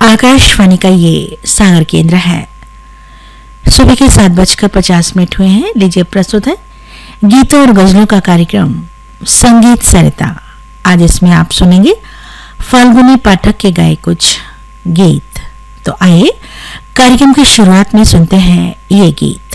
आकाशवाणी का ये सागर केंद्र है। सुबह के 7:50 हुए हैं। लीजिए प्रस्तुत है गीतों और गजलों का कार्यक्रम संगीत सरिता। आज इसमें आप सुनेंगे फाल्गुनी पाठक के गाए कुछ गीत। तो आइए कार्यक्रम की शुरुआत में सुनते हैं ये गीत।